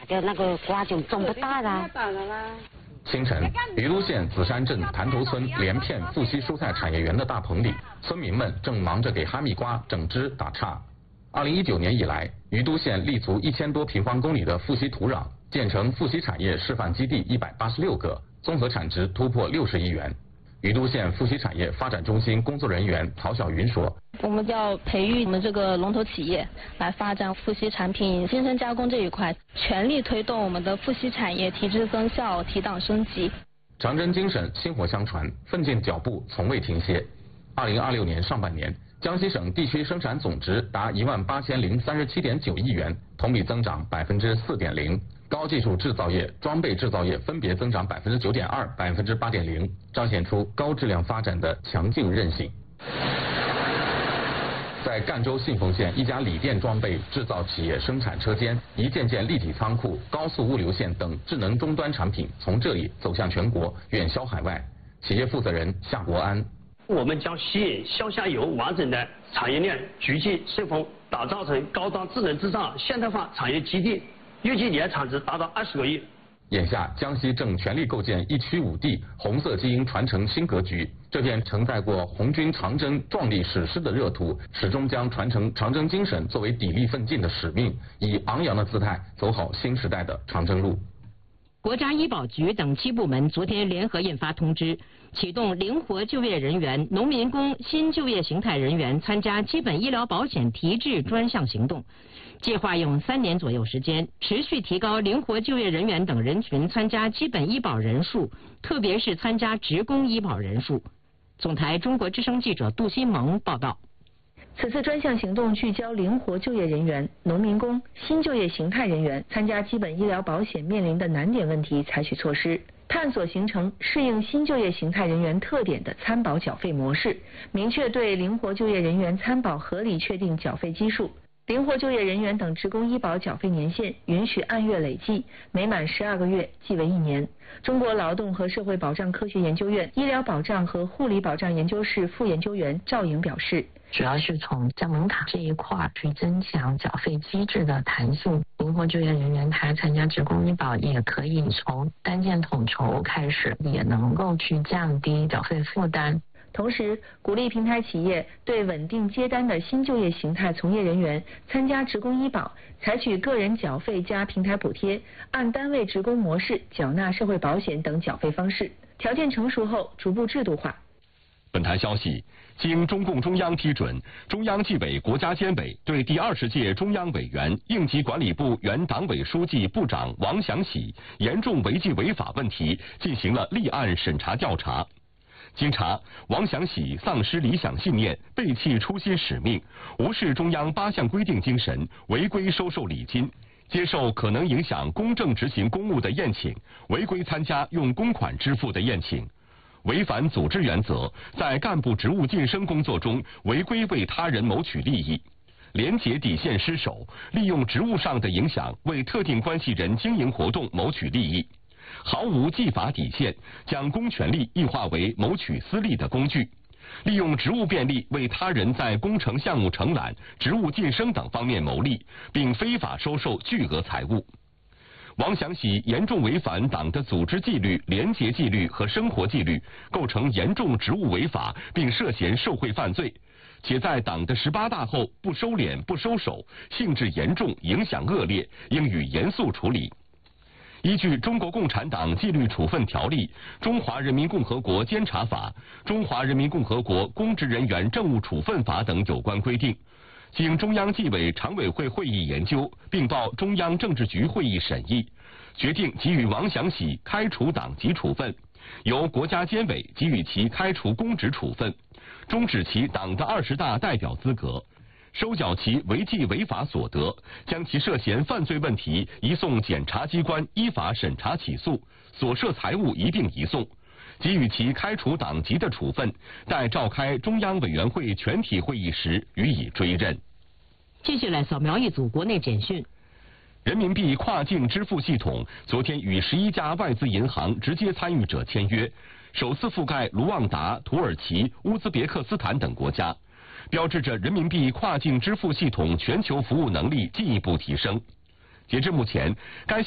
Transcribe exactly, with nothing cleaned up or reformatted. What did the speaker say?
就那个瓜就种不大了。 清晨，于都县紫山镇潭头村连片富硒蔬菜产业园的大棚里，村民们正忙着给哈密瓜整枝打杈。二零一九年以来，于都县立足一千多平方公里的富硒土壤，建成富硒产业示范基地一百八十六个，综合产值突破六十亿元。于都县富硒产业发展中心工作人员曹晓云说：“ 我们要培育我们这个龙头企业，来发展富硒产品精深加工这一块，全力推动我们的富硒产业提质增效、提档升级。” 长征精神薪火相传，奋进脚步从未停歇。二零二六年上半年，江西省地区生产总值达一万八千零三十七点九亿元，同比增长百分之四点零。高技术制造业、装备制造业分别增长百分之九点二、百分之八点零，彰显出高质量发展的强劲韧性。在赣州信丰县一家锂电装备制造企业生产车间，一件件立体仓库、高速物流线等智能终端产品从这里走向全国，远销海外。企业负责人夏国安： 我们将吸引向下游完整的产业链聚集顺丰，打造成高端智能制造现代化产业基地。预计年产值达到二十个亿。 眼下，江西正全力构建一区五地红色基因传承新格局。这片承载过红军长征壮丽史诗的热土，始终将传承长征精神作为砥砺奋进的使命，以昂扬的姿态走好新时代的长征路。 国家医保局等七部门昨天联合印发通知，启动灵活就业人员、农民工新就业形态人员参加基本医疗保险提质专项行动。计划用三年左右时间，持续提高灵活就业人员等人群参加基本医保人数，特别是参加职工医保人数。总台中国之声记者杜新萌报道。 此次专项行动聚焦灵活就业人员、农民工、新就业形态人员参加基本医疗保险面临的难点问题，采取措施，探索形成适应新就业形态人员特点的参保缴费模式，明确对灵活就业人员参保合理确定缴费基数。灵活就业人员等职工医保缴费年限允许按月累计，每满十二个月计为一年。中国劳动和社会保障科学研究院医疗保障和护理保障研究室副研究员赵颖表示， 主要是从降门槛这一块去增强缴费机制的弹性。灵活就业人员他参加职工医保也可以从单件统筹开始，也能够去降低缴费负担。 同时，鼓励平台企业对稳定接单的新就业形态从业人员参加职工医保，采取个人缴费加平台补贴、按单位职工模式缴纳社会保险等缴费方式，条件成熟后逐步制度化。 本台消息，经中共中央批准，中央纪委国家监委对第二十届中央委员、应急管理部原党委书记、部长王祥喜严重违纪违法问题进行了立案审查调查。经查，王祥喜丧失理想信念，背弃初心使命，无视中央八项规定精神，违规收受礼金，接受可能影响公正执行公务的宴请，违规参加用公款支付的宴请，违反组织原则，在干部职务晋升工作中违规为他人谋取利益，廉洁底线失守，利用职务上的影响为特定关系人经营活动谋取利益，毫无纪法底线，将公权力异化为谋取私利的工具，利用职务便利为他人在工程项目承揽、职务晋升等方面谋利，并非法收受巨额财物。王祥喜严重违反党的组织纪律、廉洁纪律和生活纪律，构成严重职务违法，并涉嫌受贿犯罪，且在党的十八大后不收敛、不收手，性质严重，影响恶劣，应予严肃处理。依据《中国共产党纪律处分条例》、《中华人民共和国监察法》、《中华人民共和国公职人员政务处分法》等有关规定，经中央纪委常委会会议研究，并报中央政治局会议审议，决定给予王祥喜开除党籍处分，由国家监委给予其开除公职处分，终止其党的二十大代表资格，收缴其违纪违法所得，将其涉嫌犯罪问题移送检察机关依法审查起诉，所涉财物一并移送，给予其开除党籍的处分，待召开中央委员会全体会议时予以追认。 继续来扫描一组国内简讯。 人民币跨境支付系统昨天与十一家外资银行直接参与者签约，首次覆盖卢旺达、土耳其、乌兹别克斯坦等国家，标志着人民币跨境支付系统全球服务能力进一步提升。截至目前，该